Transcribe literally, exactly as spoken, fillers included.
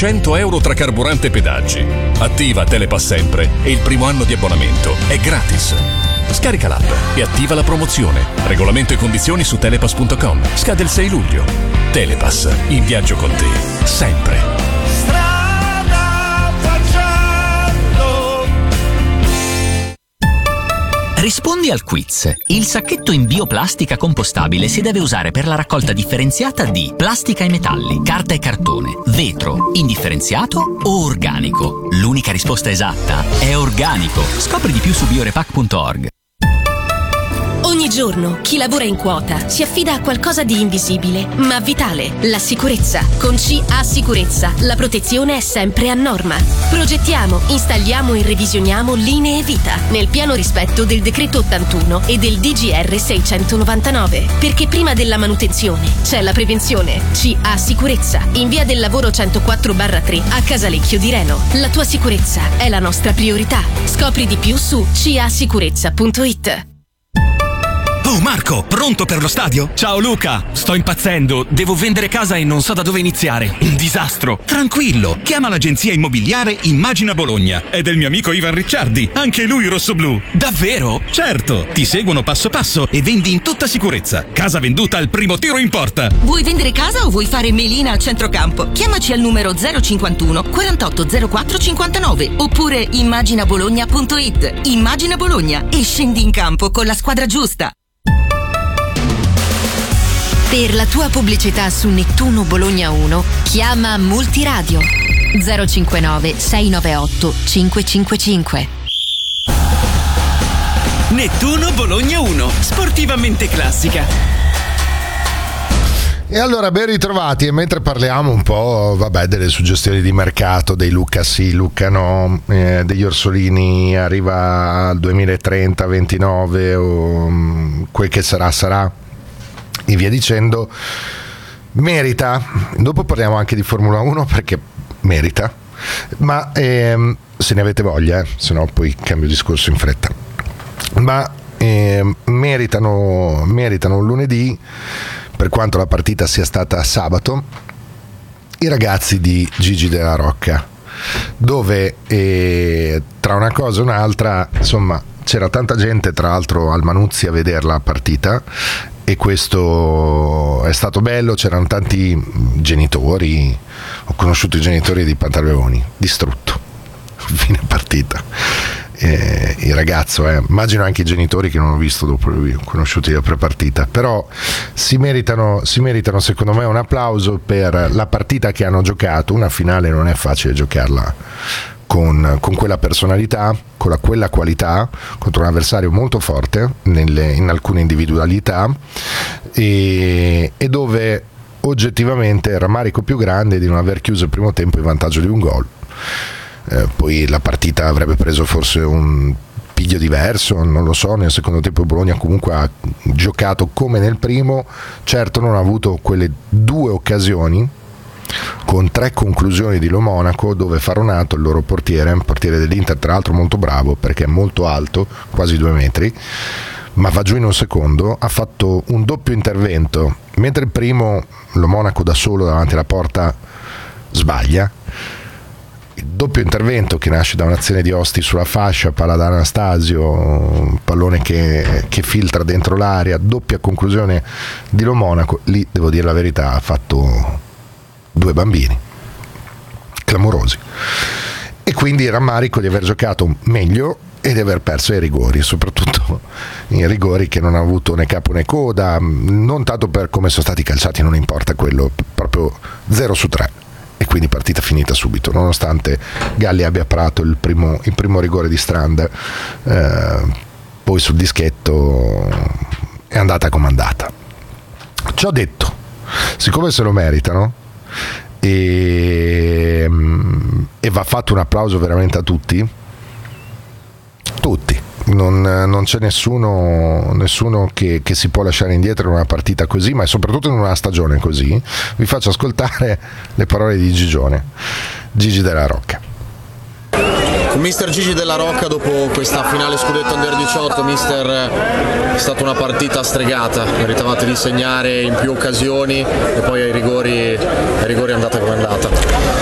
seicento euro tra carburante e pedaggi. Attiva Telepass Sempre e il primo anno di abbonamento è gratis. Scarica l'app e attiva la promozione. Regolamento e condizioni su telepass punto com. Scade il sei luglio. Telepass, in viaggio con te, sempre. Strada facendo. Rispondi al quiz. Il sacchetto in bioplastica compostabile si deve usare per la raccolta differenziata di plastica e metalli, carta e cartone, vetro, indifferenziato o organico. L'unica risposta esatta è organico. Scopri di più su biorepac punto org. Ogni giorno chi lavora in quota si affida a qualcosa di invisibile ma vitale, la sicurezza. Con C A Sicurezza la protezione è sempre a norma. Progettiamo, installiamo e revisioniamo linee vita nel pieno rispetto del decreto ottantuno e del D G R seicentonovantanove, perché prima della manutenzione c'è la prevenzione. C A Sicurezza, in via del lavoro centoquattro barra tre a Casalecchio di Reno. La tua sicurezza è la nostra priorità. Scopri di più su c a sicurezza punto i t. Oh Marco, pronto per lo stadio? Ciao Luca, sto impazzendo, devo vendere casa e non so da dove iniziare, un disastro. Tranquillo, chiama l'agenzia immobiliare Immagina Bologna. È del mio amico Ivan Ricciardi, anche lui rossoblù. Davvero? Certo, ti seguono passo passo e vendi in tutta sicurezza. Casa venduta al primo tiro in porta. Vuoi vendere casa o vuoi fare melina a centrocampo? Chiamaci al numero zero cinquantuno quarantotto zero quattro cinquantanove oppure immagina bologna punto i t. Immagina Bologna e scendi in campo con la squadra giusta. Per la tua pubblicità su Nettuno Bologna uno, chiama Multiradio zero cinquantanove sei novantaotto cinquecentocinquantacinque. Nettuno Bologna uno, sportivamente classica. E allora ben ritrovati, e mentre parliamo un po', vabbè, delle suggestioni di mercato, dei Luca sì, Luca no, eh, degli Orsolini arriva al duemilatrenta, ventinove o um, quel che sarà sarà e via dicendo, merita, dopo parliamo anche di Formula uno perché merita, ma ehm, se ne avete voglia, eh, se no poi cambio discorso in fretta, ma ehm, meritano, meritano un lunedì, per quanto la partita sia stata sabato, i ragazzi di Gigi Della Rocca, dove eh, tra una cosa e un'altra, insomma, c'era tanta gente tra l'altro al Manuzzi a vedere la partita e questo è stato bello, c'erano tanti genitori, ho conosciuto i genitori di Pantaleoni, distrutto, fine partita. Eh, il ragazzo, eh, immagino anche i genitori che non ho visto dopo, li ho conosciuti da prepartita, però si meritano, si meritano secondo me un applauso per la partita che hanno giocato. Una finale non è facile giocarla con, con quella personalità, con la, quella qualità, contro un avversario molto forte nelle, in alcune individualità e, e dove oggettivamente il rammarico più grande è di non aver chiuso il primo tempo in vantaggio di un gol. Eh, poi la partita avrebbe preso forse un piglio diverso, non lo so. Nel secondo tempo il Bologna comunque ha giocato come nel primo, certo non ha avuto quelle due occasioni con tre conclusioni di Lo Monaco, dove Faronato, il loro portiere, un portiere dell'Inter tra l'altro molto bravo perché è molto alto, quasi due metri, ma va giù in un secondo, ha fatto un doppio intervento, mentre il primo Lo Monaco da solo davanti alla porta sbaglia. Il doppio intervento che nasce da un'azione di Osti sulla fascia, palla da Anastasio, un pallone che, che filtra dentro l'area, doppia conclusione di Lo Monaco. Lì devo dire la verità, ha fatto due bambini clamorosi e quindi il rammarico di aver giocato meglio e di aver perso i rigori, soprattutto i rigori che non ha avuto né capo né coda, non tanto per come sono stati calciati, non importa quello, proprio zero su tre. E quindi partita finita subito, nonostante Galli abbia parato il primo, il primo rigore di Strand, eh, poi sul dischetto è andata come andata. Ciò detto, siccome se lo meritano e, e va fatto un applauso veramente a tutti, tutti. Non, non c'è nessuno, nessuno che, che si può lasciare indietro in una partita così, ma soprattutto in una stagione così. Vi faccio ascoltare le parole di Gigione, Gigi Della Rocca. Mister Gigi Della Rocca, dopo questa finale scudetto under diciotto, mister, è stata una partita stregata, meritavate di segnare in più occasioni e poi ai rigori, ai rigori è andata come è andata.